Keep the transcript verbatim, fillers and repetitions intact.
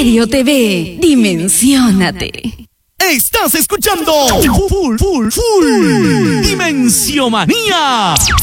Estéreo T V, dimensiónate. Estás escuchando Full, Full, Full, Dimensiomanía.